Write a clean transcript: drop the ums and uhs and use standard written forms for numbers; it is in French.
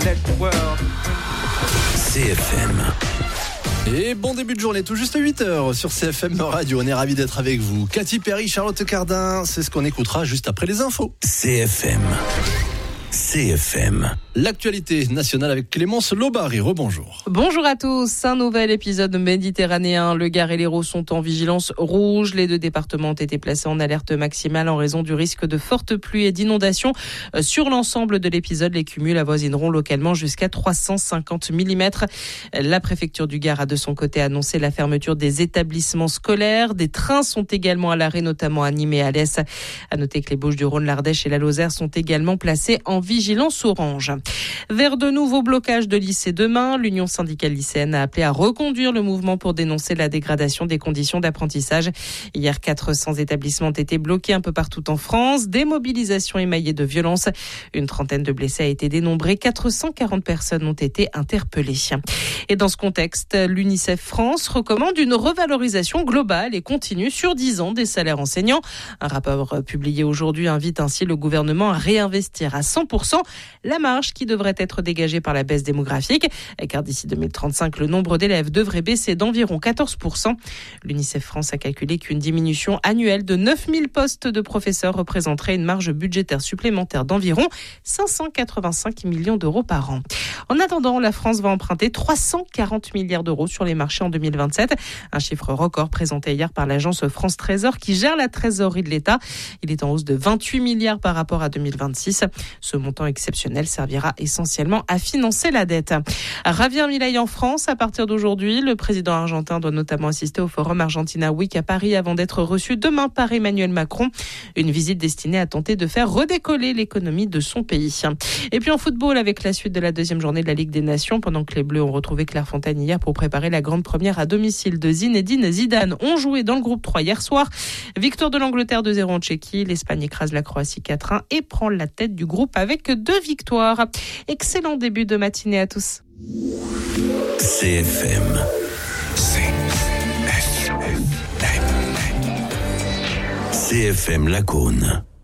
let the world. CFM. Et bon début de journée, tout juste 8h sur CFM Radio. On est ravis d'être avec vous. Katy Perry, Charlotte Cardin, c'est ce qu'on écoutera juste après les infos. CFM. L'actualité nationale avec Clémence Lobary. Rebonjour. Bonjour à tous. Un nouvel épisode méditerranéen. Le Gard et l'Hérault sont en vigilance rouge. Les deux départements ont été placés en alerte maximale en raison du risque de fortes pluies et d'inondations. Sur l'ensemble de l'épisode, les cumuls avoisineront localement jusqu'à 350 mm. La préfecture du Gard a de son côté annoncé la fermeture des établissements scolaires. Des trains sont également à l'arrêt, notamment à Nîmes et à Alès. À noter que les Bouches-du-Rhône, l'Ardèche et la Lozère sont également placés en vigilance orange. Vers de nouveaux blocages de lycées demain, l'Union syndicale lycéenne a appelé à reconduire le mouvement pour dénoncer la dégradation des conditions d'apprentissage. Hier, 400 établissements ont été bloqués un peu partout en France. Des mobilisations émaillées de violences. Une trentaine de blessés a été dénombrée. 440 personnes ont été interpellées. Et dans ce contexte, l'UNICEF France recommande une revalorisation globale et continue sur 10 ans des salaires enseignants. Un rapport publié aujourd'hui invite ainsi le gouvernement à réinvestir à 100% la marge qui devrait être dégagée par la baisse démographique, car d'ici 2035, le nombre d'élèves devrait baisser d'environ 14%. L'UNICEF France a calculé qu'une diminution annuelle de 9000 postes de professeurs représenterait une marge budgétaire supplémentaire d'environ 585 millions d'euros par an. En attendant, la France va emprunter 340 milliards d'euros sur les marchés en 2027, un chiffre record présenté hier par l'agence France Trésor qui gère la trésorerie de l'État. Il est en hausse de 28 milliards par rapport à 2026. Ce montant exceptionnel servira essentiellement à financer la dette. Javier Milei en France, à partir d'aujourd'hui, le président argentin doit notamment assister au Forum Argentina Week à Paris avant d'être reçu demain par Emmanuel Macron. Une visite destinée à tenter de faire redécoller l'économie de son pays. Et puis en football, avec la suite de la deuxième journée de la Ligue des Nations, pendant que les Bleus ont retrouvé Clairefontaine hier pour préparer la grande première à domicile de Zinedine Zidane, ont joué dans le groupe 3 hier soir. Victoire de l'Angleterre 2-0 en Tchéquie. L'Espagne écrase la Croatie 4-1 et prend la tête du groupe avec 2 victoires. Excellent début de matinée à tous. CFM. CFM Lacaune.